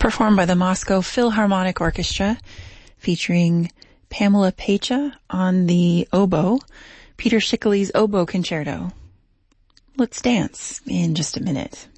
performed by the Moscow Philharmonic Orchestra, featuring Pamela Pecha on the oboe, Peter Schickele's Oboe Concerto. Let's dance in just a minute.